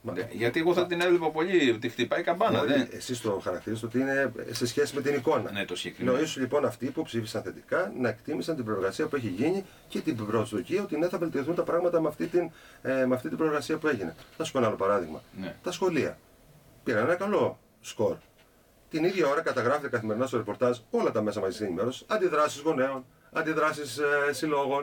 Γιατί εγώ θα την έβλεπα πολύ ότι χτυπάει καμπάνα. Εσείς το χαρακτηρίζετε ότι είναι σε σχέση με την εικόνα. Ναι, το συγκεκριμένο. Λέω, ίσως λοιπόν αυτοί που ψήφισαν θετικά να εκτίμησαν την προεργασία που έχει γίνει και την προσδοκία ότι ναι, θα βελτιωθούν τα πράγματα με αυτή την προεργασία που έγινε. Θα σου πω ένα άλλο παράδειγμα. Ναι. Τα σχολεία πήραν ένα καλό σκορ. Την ίδια ώρα καταγράφεται καθημερινά στο ρεπορτάζ όλα τα μέσα μαζικής ενημέρωσης, αντιδράσεις γονέων, αντιδράσεις συλλόγων,